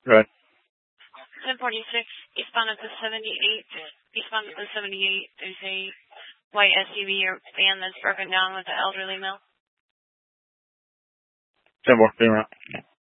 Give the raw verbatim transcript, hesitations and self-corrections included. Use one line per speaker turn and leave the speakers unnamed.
Go ahead.
ten forty-six, eastbound at the seventy-eight. Eastbound at the seventy-eight, there's a white S U V or van that's broken down with an elderly male.
ten four, being around.